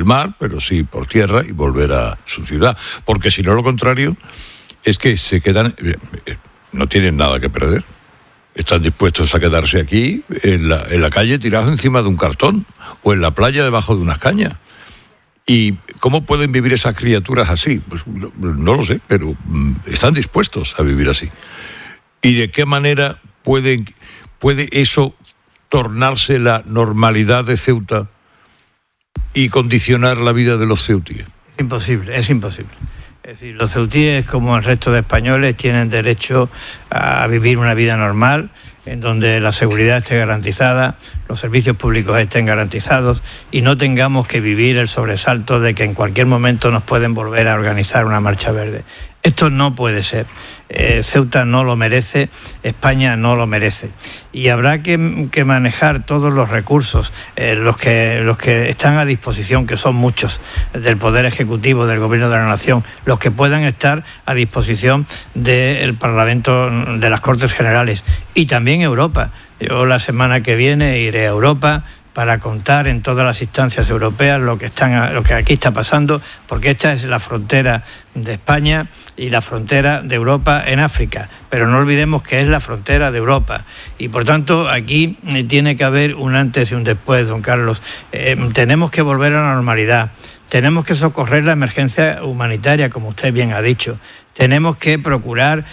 el mar, pero sí por tierra, y volver a su ciudad. Porque si no, lo contrario es que se quedan, no tienen nada que perder. Están dispuestos a quedarse aquí, en la calle, tirados encima de un cartón, o en la playa debajo de unas cañas. ¿Y cómo pueden vivir esas criaturas así? Pues no lo sé, pero están dispuestos a vivir así. ¿Y de qué manera puede eso tornarse la normalidad de Ceuta y condicionar la vida de los ceutíes? Es imposible. Es decir, los ceutíes, como el resto de españoles, tienen derecho a vivir una vida normal, en donde la seguridad esté garantizada, los servicios públicos estén garantizados y no tengamos que vivir el sobresalto de que en cualquier momento nos pueden volver a organizar una marcha verde. Esto no puede ser. Ceuta no lo merece, España no lo merece. Y habrá que manejar todos los recursos, los que están a disposición, que son muchos, del Poder Ejecutivo, del Gobierno de la Nación, los que puedan estar a disposición del Parlamento, de las Cortes Generales, y también Europa. Yo la semana que viene iré a Europa para contar en todas las instancias europeas lo que aquí está pasando, porque esta es la frontera de España y la frontera de Europa en África, pero no olvidemos que es la frontera de Europa, y por tanto aquí tiene que haber un antes y un después, don Carlos. Tenemos que volver a la normalidad, tenemos que socorrer la emergencia humanitaria, como usted bien ha dicho. Tenemos que procurar,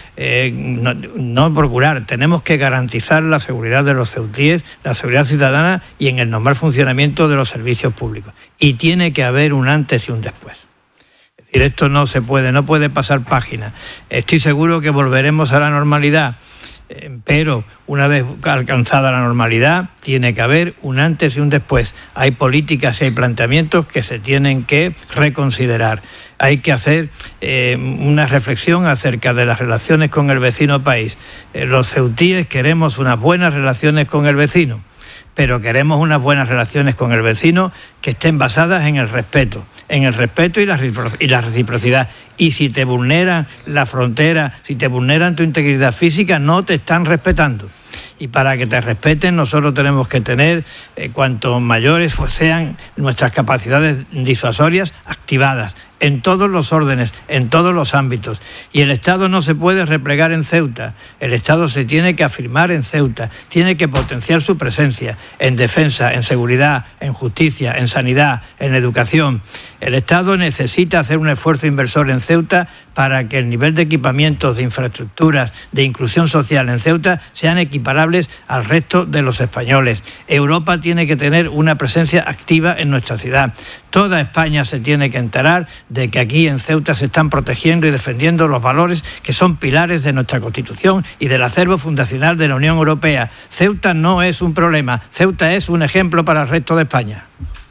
tenemos que garantizar la seguridad de los ceutíes, la seguridad ciudadana y en el normal funcionamiento de los servicios públicos. Y tiene que haber un antes y un después. Es decir, esto no puede pasar página. Estoy seguro que volveremos a la normalidad, pero una vez alcanzada la normalidad tiene que haber un antes y un después. Hay políticas y hay planteamientos que se tienen que reconsiderar. Hay que hacer una reflexión acerca de las relaciones con el vecino país. Los ceutíes queremos unas buenas relaciones con el vecino, pero queremos unas buenas relaciones con el vecino que estén basadas en el respeto y la reciprocidad. Y si te vulneran la frontera, si te vulneran tu integridad física, no te están respetando. Y para que te respeten, nosotros tenemos que tener, cuanto mayores sean nuestras capacidades disuasorias, activadas en todos los órdenes, en todos los ámbitos. Y el Estado no se puede replegar en Ceuta. El Estado se tiene que afirmar en Ceuta, tiene que potenciar su presencia en defensa, en seguridad, en justicia, en sanidad, en educación. El Estado necesita hacer un esfuerzo inversor en Ceuta para que el nivel de equipamientos, de infraestructuras, de inclusión social en Ceuta sean equiparables al resto de los españoles. Europa tiene que tener una presencia activa en nuestra ciudad. Toda España se tiene que enterar de que aquí en Ceuta se están protegiendo y defendiendo los valores que son pilares de nuestra Constitución y del acervo fundacional de la Unión Europea. Ceuta no es un problema, Ceuta es un ejemplo para el resto de España.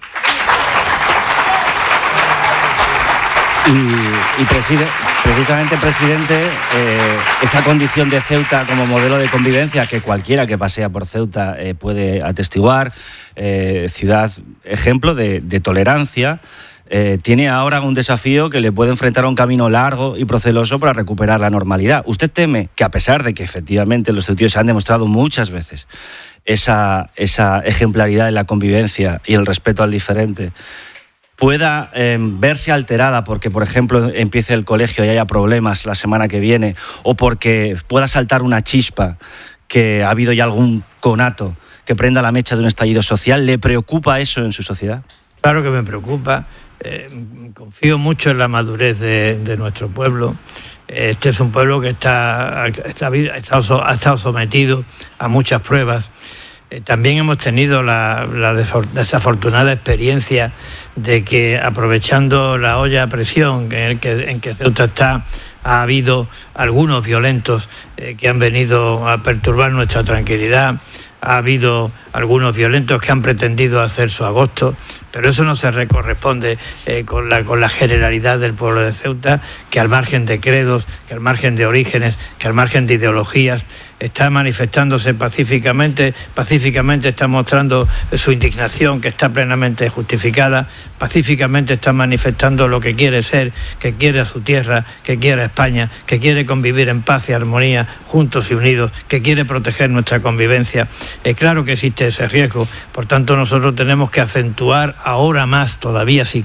Y precisamente, presidente, esa condición de Ceuta como modelo de convivencia que cualquiera que pasea por Ceuta puede atestiguar, ciudad ejemplo de tolerancia, tiene ahora un desafío que le puede enfrentar a un camino largo y proceloso para recuperar la normalidad. ¿Usted teme que, a pesar de que efectivamente los ceutíes han demostrado muchas veces esa ejemplaridad en la convivencia y el respeto al diferente, pueda verse alterada porque, por ejemplo, empiece el colegio y haya problemas la semana que viene, o porque pueda saltar una chispa, que ha habido ya algún conato que prenda la mecha de un estallido social? ¿Le preocupa eso en su sociedad? Claro que me preocupa. Confío mucho en la madurez de nuestro pueblo. Este es un pueblo que ha estado sometido a muchas pruebas. También hemos tenido la desafortunada experiencia de que, aprovechando la olla a presión en que Ceuta está, ha habido algunos violentos que han venido a perturbar nuestra tranquilidad. Ha habido algunos violentos que han pretendido hacer su agosto, pero eso no se corresponde con la generalidad del pueblo de Ceuta, que al margen de credos, que al margen de orígenes, que al margen de ideologías, está manifestándose pacíficamente está mostrando su indignación, que está plenamente justificada, pacíficamente está manifestando lo que quiere ser, que quiere a su tierra, que quiere a España, que quiere convivir en paz y armonía, juntos y unidos, que quiere proteger nuestra convivencia. Claro que existe ese riesgo, por tanto nosotros tenemos que acentuar ahora más todavía, si